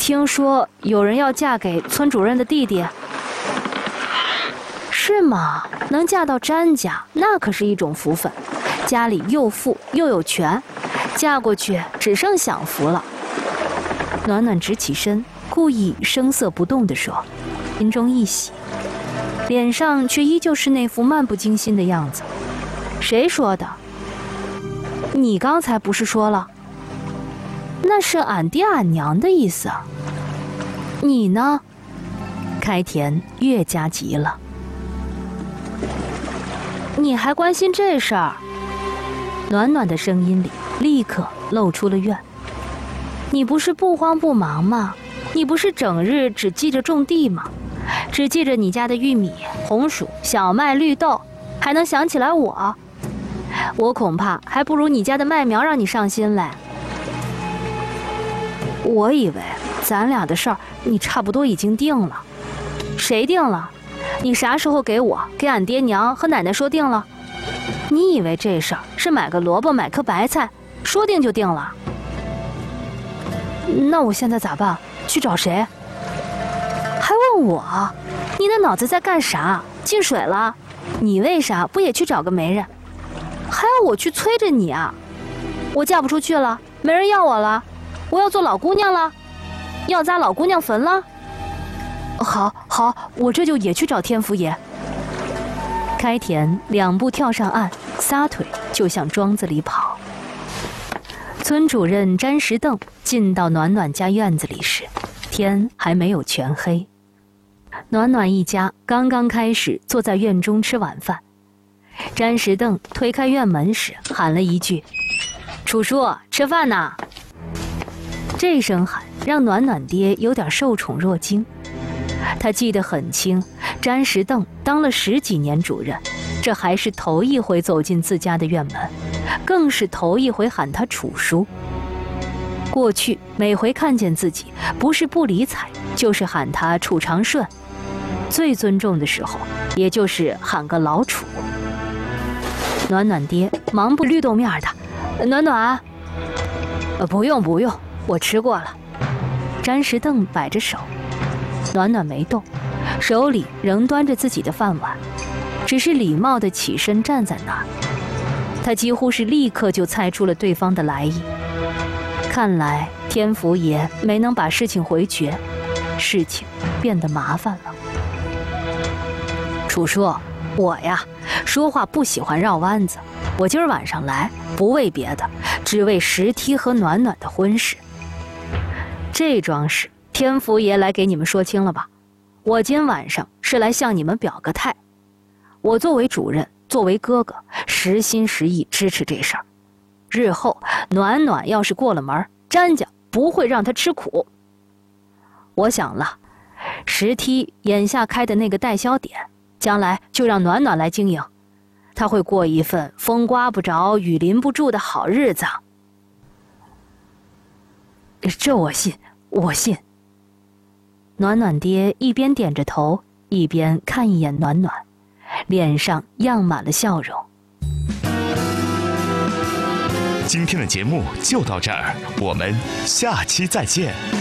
听说有人要嫁给村主任的弟弟。是吗？能嫁到詹家，那可是一种福分，家里又富又有权，嫁过去只剩享福了。暖暖直起身，故意声色不动地说，心中一喜，脸上却依旧是那副漫不经心的样子。谁说的？你刚才不是说了？那是俺爹俺娘的意思。你呢？开田越加急了。你还关心这事儿？暖暖的声音里立刻露出了怨。你不是不慌不忙吗？你不是整日只记着种地吗？只记着你家的玉米、红薯、小麦、绿豆，还能想起来我？我恐怕还不如你家的麦苗让你上心嘞。我以为咱俩的事儿你差不多已经定了。谁定了？你啥时候给我、给俺爹娘和奶奶说定了？你以为这事儿是买个萝卜买颗白菜，说定就定了？那我现在咋办？去找谁？还问我？你的脑子在干啥？进水了？你为啥不也去找个媒人？还要我去催着你啊？我嫁不出去了，没人要我了，我要做老姑娘了，要砸老姑娘坟了。好，我这就也去找天福爷。开田2步跳上岸，撒腿就向庄子里跑。村主任詹石凳进到暖暖家院子里时，天还没有全黑。暖暖一家刚刚开始坐在院中吃晚饭，詹石凳推开院门时喊了一句：“楚叔，吃饭呢。”这声喊让暖暖爹有点受宠若惊。他记得很清，詹石凳当了10几年主任，这还是头一回走进自家的院门，更是头一回喊他楚叔。过去每回看见自己，不是不理睬，就是喊他楚长顺，最尊重的时候也就是喊个老楚。暖暖爹忙不绿豆面的：“暖暖，不用，我吃过了。”詹石凳摆着手。暖暖没动，手里仍端着自己的饭碗，只是礼貌地起身站在那儿。他几乎是立刻就猜出了对方的来意。看来天福爷没能把事情回绝，事情变得麻烦了。楚叔，我呀，说话不喜欢绕弯子，我今儿晚上来不为别的，只为石梯和暖暖的婚事。这桩事天福爷来给你们说清了吧？我今晚上是来向你们表个态。我作为主任，作为哥哥，实心实意支持这事儿。日后暖暖要是过了门，詹家不会让他吃苦。我想了，石梯眼下开的那个代销点，将来就让暖暖来经营，他会过一份风刮不着、雨淋不住的好日子。这我信。暖暖爹一边点着头，一边看一眼暖暖，脸上漾满了笑容。 今天的节目就到这儿，我们下期再见。